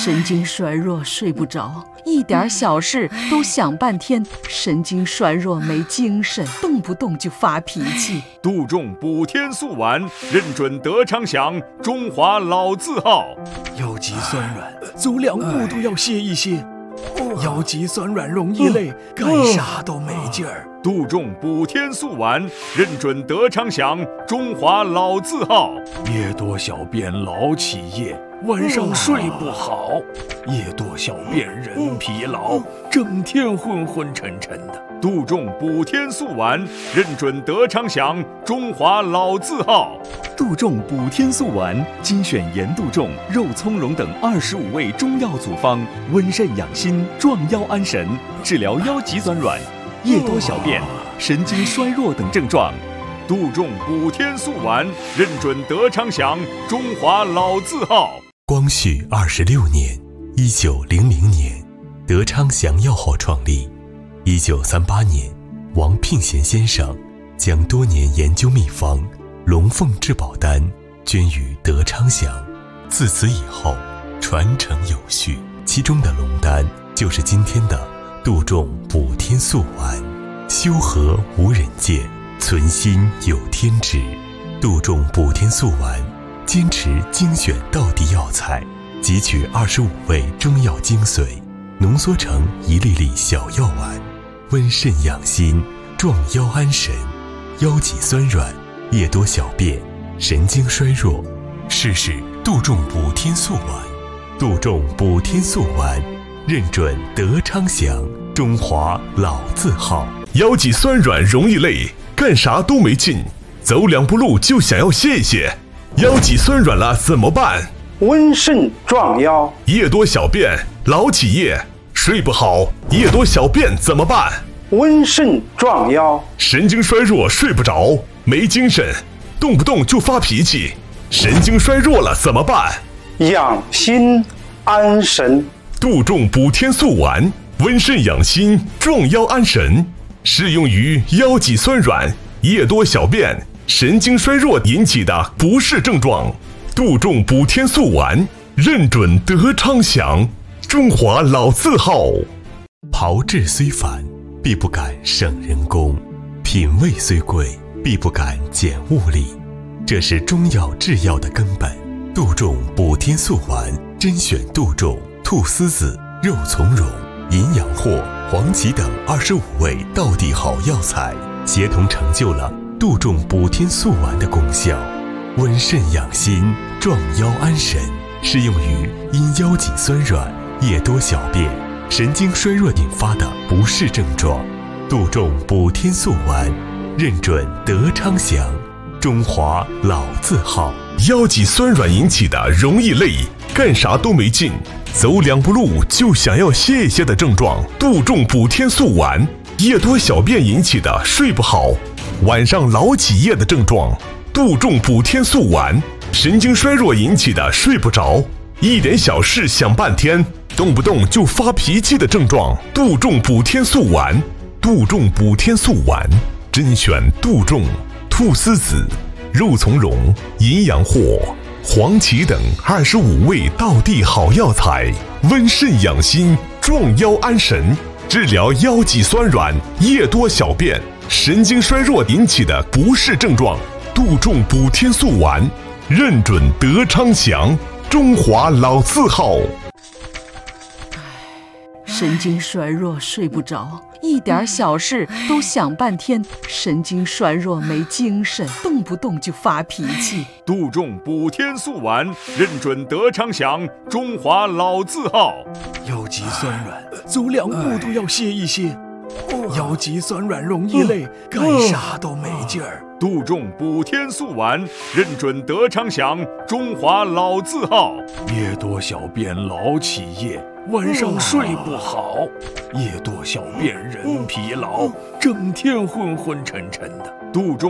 神经衰弱睡不着，一点小事都想半天，神经衰弱没精神，动不动就发脾气。 杜仲补天素丸，认准德昌祥，中华老字号。 腰脊酸软，走两步都要歇一歇。腰脊酸软容易累，干啥都没劲儿。 杜仲补天素丸，认准德昌祥，中华老字号。 夜多小便老起夜，晚上睡不好。夜多小便人疲劳，整天昏昏沉沉的。 杜仲补天素丸，认准德昌祥，中华老字号。 杜仲补天素丸，精选盐杜仲、肉苁蓉等25味中药组方，温肾养心，壮腰安神，治疗腰脊酸软、夜多小便、神经衰弱等症状。 杜仲补天素丸，认准德昌祥，中华老字号。 光绪26年，1900年，德昌祥药号创立。1938年，王聘贤先生将多年研究秘方龙凤至宝丹捐予德昌祥，自此以后传承有序。其中的龙丹就是今天的杜仲补天素丸。修和无人见，存心有天知。杜仲补天素丸坚持精选道地药材，汲取25味中药精髓，浓缩成一粒粒小药丸，温肾养心，壮腰安神。腰脊酸软、夜多小便、神经衰弱，试试杜仲补天素丸。杜仲补天素丸，认准德昌祥，中华老字号。 腰脊酸软容易累，干啥都没劲，走两步路就想要歇一歇。腰脊酸软了怎么办？ 温肾壮腰。 夜多小便老起夜，睡不好，夜多小便怎么办？ 温肾壮腰。 神经衰弱睡不着，没精神，动不动就发脾气，神经衰弱了怎么办？ 养心安神。 杜仲补天素丸，温肾养心，壮腰安神，适用于腰脊酸软、夜多小便、神经衰弱引起的不适症状。杜仲补天素丸，认准德昌祥，中华老字号。 炮制虽繁，必不敢省人工；品味虽贵，必不敢减物力。这是中药制药的根本。杜仲补天素丸，甄选杜仲、菟丝子、肉苁蓉、银阳藿、黄芪等25味道地好药材，协同成就了杜仲补天素丸的功效。温肾养心，壮腰安神，适用于因腰脊酸软、夜多小便、神经衰弱引发的不适症状。杜仲补天素丸，认准德昌祥，中华老字号。 腰脊酸软引起的容易累，干啥都没劲，走两步路就想要歇一歇的症状。杜仲补天素丸。夜多小便引起的睡不好，晚上老起夜的症状。杜仲补天素丸。神经衰弱引起的睡不着，一点小事想半天，动不动就发脾气的症状。杜仲补天素丸。杜仲补天素丸，甄选杜仲、菟丝子、肉苁蓉、银阳藿、黄芪等25味道地好药材，温肾养心，壮腰安神，治疗腰脊酸软、夜多小便、神经衰弱引起的不适症状。杜仲补天素丸，认准德昌祥，中华老字号。 神经衰弱睡不着，一点小事都想半天，神经衰弱没精神，动不动就发脾气。 杜仲补天素丸，认准德昌祥，中华老字号。 腰脊酸软，走两步都要歇一歇。腰脊酸软容易累，干啥都没劲儿。 杜仲补天素丸，认准德昌祥，中华老字号。 夜多小便老起夜，晚上睡不好。夜多小便人疲劳，整天昏昏沉沉的。 杜仲